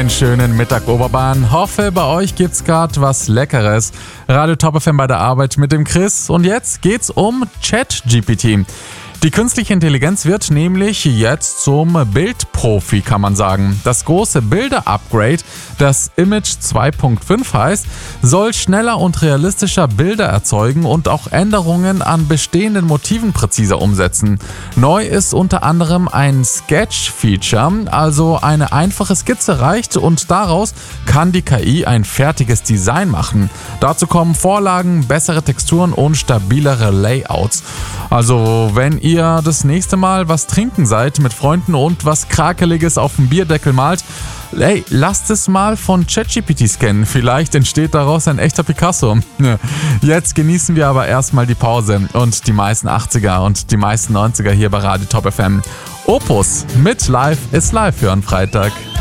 Einen schönen Mittag Oberbahn. Hoffe, bei euch gibt's gerade was Leckeres. Radio Top FM bei der Arbeit mit dem Chris. Und jetzt geht's um ChatGPT. Die künstliche Intelligenz wird nämlich jetzt zum Bildprofi, kann man sagen. Das große Bilder-Upgrade, das Image 2.5 heißt, soll schneller und realistischer Bilder erzeugen und auch Änderungen an bestehenden Motiven präziser umsetzen. Neu ist unter anderem ein Sketch-Feature, also eine einfache Skizze reicht und daraus kann die KI ein fertiges Design machen. Dazu kommen Vorlagen, bessere Texturen und stabilere Layouts. Also wenn ihr das nächste Mal was trinken seid mit Freunden und was Krakeliges auf dem Bierdeckel malt, lasst es mal von ChatGPT scannen. Vielleicht entsteht daraus ein echter Picasso. Jetzt genießen wir aber erstmal die Pause und die meisten 80er und die meisten 90er hier bei Radio Top FM. Opus mit Live ist live für einen Freitag.